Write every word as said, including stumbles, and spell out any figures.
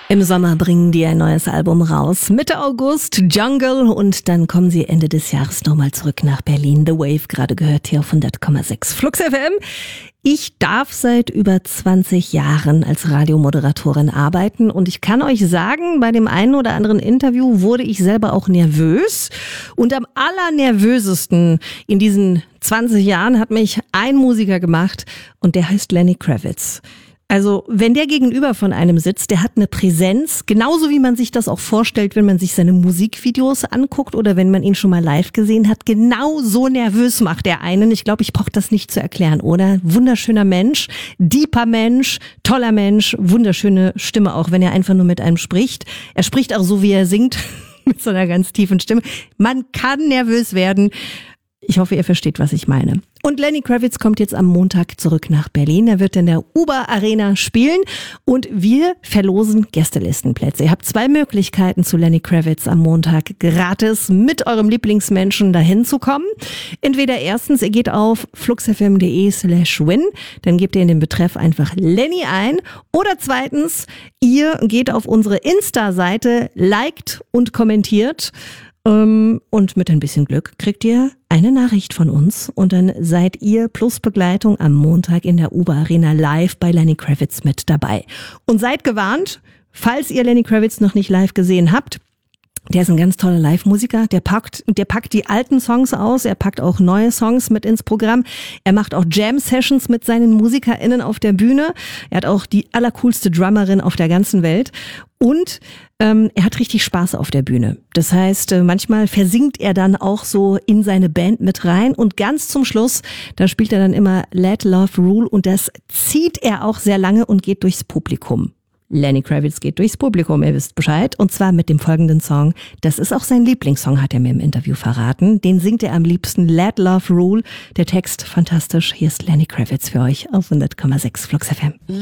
Im Sommer bringen die ein neues Album raus. Mitte August Jungle und dann kommen sie Ende des Jahres nochmal zurück nach Berlin. The Wave, gerade gehört hier auf hundert Komma sechs Flux F M. Ich darf seit über zwanzig Jahren als Radiomoderatorin arbeiten und ich kann euch sagen, bei dem einen oder anderen Interview wurde ich selber auch nervös. Und am allernervösesten in diesen zwanzig Jahren hat mich ein Musiker gemacht und der heißt Lenny Kravitz. Also wenn der gegenüber von einem sitzt, der hat eine Präsenz, genauso wie man sich das auch vorstellt, wenn man sich seine Musikvideos anguckt oder wenn man ihn schon mal live gesehen hat. Genau so nervös macht er einen. Ich glaube, ich brauche das nicht zu erklären, oder? Wunderschöner Mensch, deeper Mensch, toller Mensch, wunderschöne Stimme auch, wenn er einfach nur mit einem spricht. Er spricht auch so, wie er singt, mit so einer ganz tiefen Stimme. Man kann nervös werden. Ich hoffe, ihr versteht, was ich meine. Und Lenny Kravitz kommt jetzt am Montag zurück nach Berlin. Er wird in der Uber Arena spielen und wir verlosen Gästelistenplätze. Ihr habt zwei Möglichkeiten, zu Lenny Kravitz am Montag gratis mit eurem Lieblingsmenschen dahin zu kommen. Entweder erstens, ihr geht auf fluxfm.de slash win, dann gebt ihr in den Betreff einfach Lenny ein. Oder zweitens, ihr geht auf unsere Insta-Seite, liked und kommentiert. Und mit ein bisschen Glück kriegt ihr eine Nachricht von uns und dann seid ihr plus Begleitung am Montag in der Uber Arena live bei Lenny Kravitz mit dabei. Und seid gewarnt, falls ihr Lenny Kravitz noch nicht live gesehen habt, der ist ein ganz toller Live-Musiker, der packt, der packt die alten Songs aus, er packt auch neue Songs mit ins Programm, er macht auch Jam-Sessions mit seinen MusikerInnen auf der Bühne, er hat auch die allercoolste Drummerin auf der ganzen Welt und ähm, er hat richtig Spaß auf der Bühne. Das heißt, äh, manchmal versingt er dann auch so in seine Band mit rein und ganz zum Schluss, da spielt er dann immer Let Love Rule und das zieht er auch sehr lange und geht durchs Publikum. Lenny Kravitz geht durchs Publikum, ihr wisst Bescheid. Und zwar mit dem folgenden Song. Das ist auch sein Lieblingssong, hat er mir im Interview verraten. Den singt er am liebsten, Let Love Rule. Der Text fantastisch. Hier ist Lenny Kravitz für euch auf hundert Komma sechs Flux F M.